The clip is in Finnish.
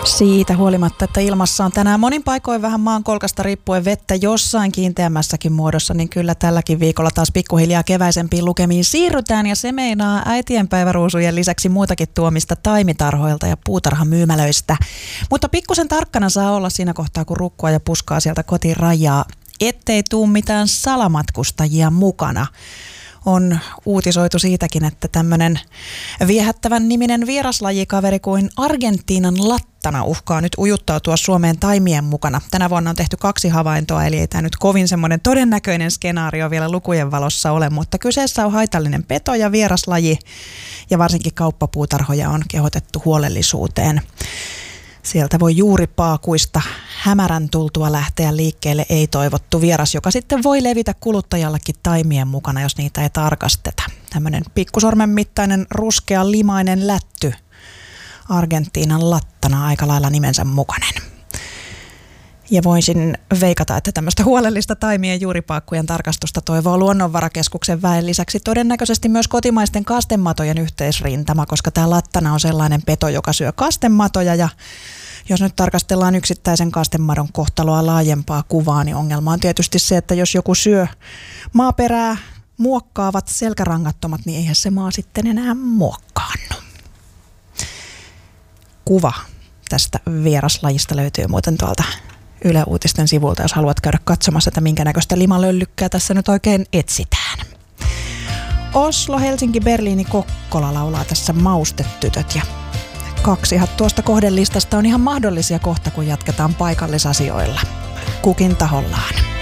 Siitä huolimatta, että ilmassa on tänään monin paikoin vähän maankolkasta riippuen vettä jossain kiinteämmässäkin muodossa, niin kyllä tälläkin viikolla taas pikkuhiljaa keväisempiin lukemiin siirrytään ja se meinaa äitienpäiväruusujen lisäksi muutakin tuomista taimitarhoilta ja puutarhamyymälöistä. Mutta pikkusen tarkkana saa olla siinä kohtaa, kun rukkua ja puskaa sieltä kotiin rajaa, ettei tuu mitään salamatkustajia mukana. On uutisoitu siitäkin, että tämmöinen viehättävän niminen vieraslajikaveri kuin Argentiinan lattana uhkaa nyt ujuttautua Suomeen taimien mukana. Tänä vuonna on tehty 2 havaintoa, eli ei tämä nyt kovin semmoinen todennäköinen skenaario vielä lukujen valossa ole, mutta kyseessä on haitallinen peto ja vieraslaji, ja varsinkin kauppapuutarhoja on kehotettu huolellisuuteen. Sieltä voi juuri paakuista hämärän tultua lähteä liikkeelle ei-toivottu vieras, joka sitten voi levitä kuluttajallekin taimien mukana, jos niitä ei tarkasteta. Tämmöinen pikkusormen mittainen ruskea limainen lätty, Argentiinan lattana, aika lailla nimensä mukainen. Ja voisin veikata, että tämmöistä huolellista taimien juuripaakkujen tarkastusta toivoo Luonnonvarakeskuksen väen lisäksi todennäköisesti myös kotimaisten kastematojen yhteisrintama, koska tämä lattana on sellainen peto, joka syö kastematoja, ja jos nyt tarkastellaan yksittäisen kastemadon kohtaloa laajempaa kuvaa, niin ongelma on tietysti se, että jos joku syö maaperää muokkaavat selkärangattomat, niin eihän se maa sitten enää muokkaannu. Kuva tästä vieraslajista löytyy muuten tuolta Yle Uutisten sivulta, jos haluat käydä katsomassa, että minkä näköistä limalöllykkää tässä nyt oikein etsitään. Oslo, Helsinki, Berliini, Kokkola laulaa tässä Maustetytöt, ja 2 tuosta kohdelistasta on ihan mahdollisia kohta, kun jatketaan paikallisasioilla. Kukin tahollaan.